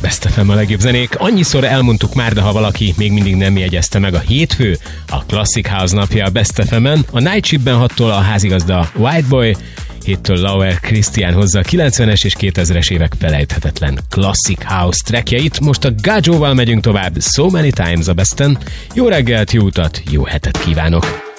Best FM a legjobb zenék. Annyiszor elmondtuk már, de ha valaki még mindig nem jegyezte meg, a hétfő a Classic House napja a Best FM-en. A Night Shiftben 6-tól a házigazda White Boy, 7-től Lauer Christian hozza a 90-es és 2000-es évek felejthetetlen Classic House trackjeit. Most a Gajo-val megyünk tovább, So Many Times a Besten. Jó reggelt, jó utat, jó hetet kívánok!